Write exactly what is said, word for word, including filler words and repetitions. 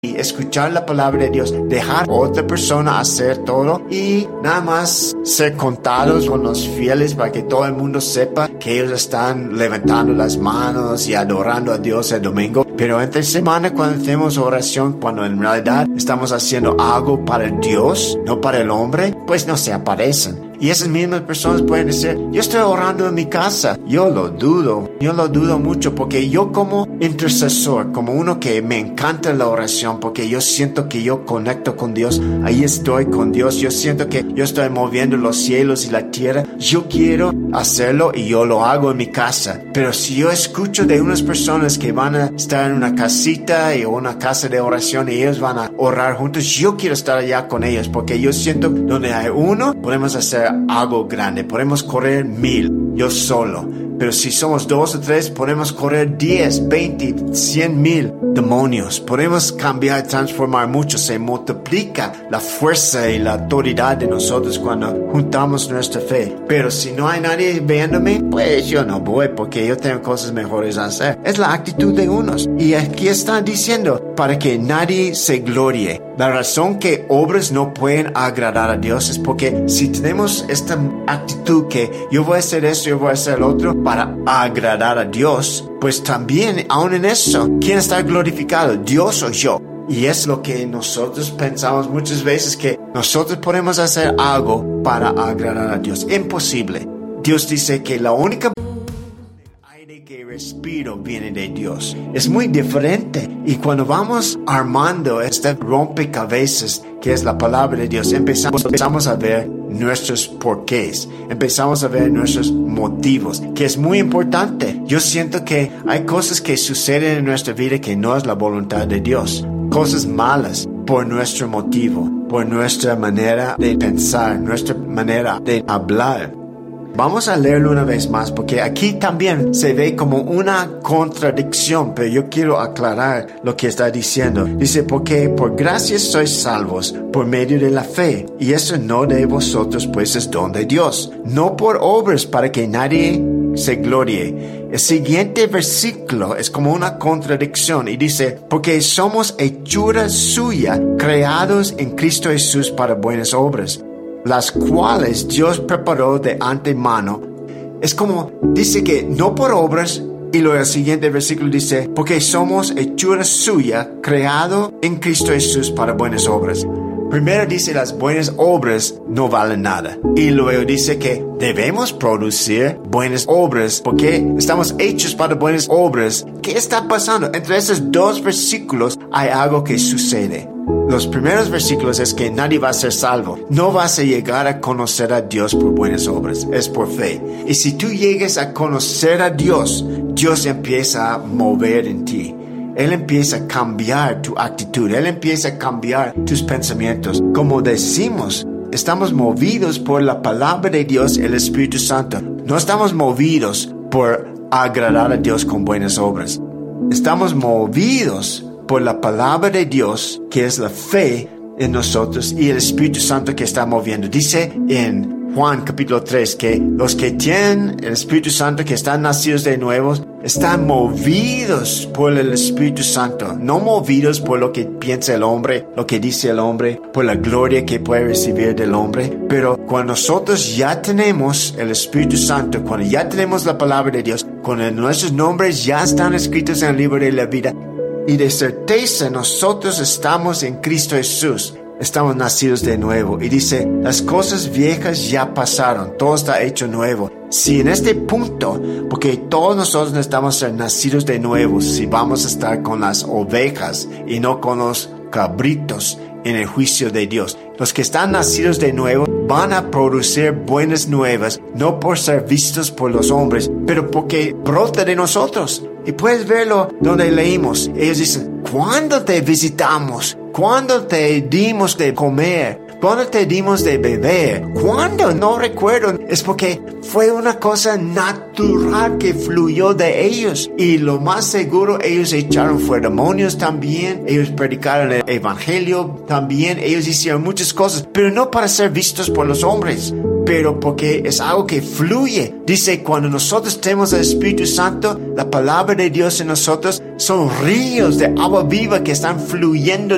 y escuchar la palabra de Dios, dejar a otra persona hacer todo y nada más ser contados con los fieles para que todo el mundo sepa que ellos están levantando las manos y adorando a Dios el domingo. Pero entre semana, cuando hacemos oración, cuando en realidad estamos haciendo algo para Dios, no para el hombre, pues no se aparecen. Y esas mismas personas pueden decir, yo estoy orando en mi casa. Yo lo dudo, yo lo dudo mucho porque yo como intercesor, como uno que me encanta la oración, porque yo siento que yo conecto con Dios, ahí estoy con Dios, yo siento que yo estoy moviendo los cielos y la tierra. Yo quiero hacerlo y yo lo hago en mi casa. Pero si yo escucho de unas personas que van a estar en una casita y una casa de oración y ellos van a orar juntos, yo quiero estar allá con ellos porque yo siento donde hay uno, podemos hacer algo grande, podemos correr mil, yo solo, pero si somos dos o tres, podemos correr diez, veinte, cien mil demonios, podemos cambiar, transformar mucho, se multiplica la fuerza y la autoridad de nosotros cuando juntamos nuestra fe. Pero si no hay nadie viéndome, pues yo no voy porque yo tengo cosas mejores a hacer. Es la actitud de unos, y aquí están diciendo para que nadie se glorie. La razón que obras no pueden agradar a Dios es porque si tenemos esta actitud que yo voy a hacer esto, yo voy a hacer lo otro para agradar a Dios, pues también, aún en eso, ¿quién está glorificado? ¿Dios o yo? Y es lo que nosotros pensamos muchas veces, que nosotros podemos hacer algo para agradar a Dios. Imposible. Dios dice que la única que respiro viene de Dios. Es muy diferente. Y cuando vamos armando este rompecabezas que es la palabra de Dios, empezamos, empezamos a ver nuestros porqués, empezamos a ver nuestros motivos, que es muy importante. Yo siento que hay cosas que suceden en nuestra vida que no es la voluntad de Dios, cosas malas por nuestro motivo, por nuestra manera de pensar, nuestra manera de hablar. Vamos a leerlo una vez más porque aquí también se ve como una contradicción, pero yo quiero aclarar lo que está diciendo. Dice, porque por gracia sois salvos por medio de la fe, y eso no de vosotros, pues es don de Dios, no por obras para que nadie se glorie. El siguiente versículo es como una contradicción y dice, porque somos hechura suya, creados en Cristo Jesús para buenas obras, las cuales Dios preparó de antemano. Es como, dice que no por obras, y luego el siguiente versículo dice, porque somos hechura suya, creado en Cristo Jesús para buenas obras. Primero dice las buenas obras no valen nada. Y luego dice que debemos producir buenas obras porque estamos hechos para buenas obras. ¿Qué está pasando? Entre esos dos versículos hay algo que sucede. Los primeros versículos es que nadie va a ser salvo. No vas a llegar a conocer a Dios por buenas obras. Es por fe. Y si tú llegues a conocer a Dios, Dios empieza a mover en ti. Él empieza a cambiar tu actitud. Él empieza a cambiar tus pensamientos. Como decimos, estamos movidos por la palabra de Dios, el Espíritu Santo. No estamos movidos por agradar a Dios con buenas obras. Estamos movidos por la palabra de Dios, que es la fe en nosotros, y el Espíritu Santo que está moviendo. Dice en Juan capítulo tres que los que tienen el Espíritu Santo, que están nacidos de nuevo, están movidos por el Espíritu Santo, no movidos por lo que piensa el hombre, lo que dice el hombre, por la gloria que puede recibir del hombre. Pero cuando nosotros ya tenemos el Espíritu Santo, cuando ya tenemos la palabra de Dios, cuando nuestros nombres ya están escritos en el libro de la vida, y de certeza nosotros estamos en Cristo Jesús, estamos nacidos de nuevo. Y dice, las cosas viejas ya pasaron, todo está hecho nuevo. Si en este punto, porque todos nosotros necesitamos ser nacidos de nuevo, si vamos a estar con las ovejas y no con los cabritos en el juicio de Dios. Los que están nacidos de nuevo van a producir buenas nuevas, no por ser vistos por los hombres, pero porque brota de nosotros. Y puedes verlo donde leímos. Ellos dicen, ¿cuándo te visitamos? ¿Cuándo te dimos de comer? ¿Cuándo te dimos de beber? ¿Cuándo? No recuerdo. Es porque fue una cosa natural que fluyó de ellos. Y lo más seguro, ellos echaron fuera demonios también. Ellos predicaron el evangelio también. Ellos hicieron muchas cosas, pero no para ser vistos por los hombres, pero porque es algo que fluye. Dice, cuando nosotros tenemos el Espíritu Santo, la palabra de Dios en nosotros, son ríos de agua viva que están fluyendo